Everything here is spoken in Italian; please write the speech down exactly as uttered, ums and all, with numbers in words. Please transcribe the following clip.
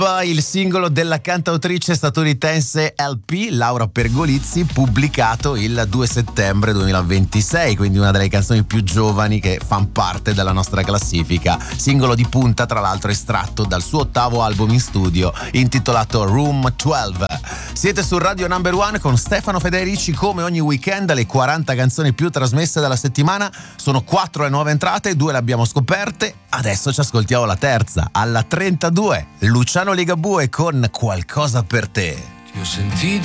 Il singolo della cantautrice statunitense L P, Laura Pergolizzi, pubblicato il due settembre duemilaventisei, quindi una delle canzoni più giovani che fanno parte della nostra classifica. Singolo di punta, tra l'altro estratto dal suo ottavo album in studio intitolato Room dodici. Siete su Radio Number One con Stefano Federici. Come ogni weekend le quaranta canzoni più trasmesse dalla settimana. Sono quattro le nuove entrate, due le abbiamo scoperte. Adesso ci ascoltiamo la terza, alla trentadue, Luciano Ligabue con Qualcosa per te. Ti ho sentito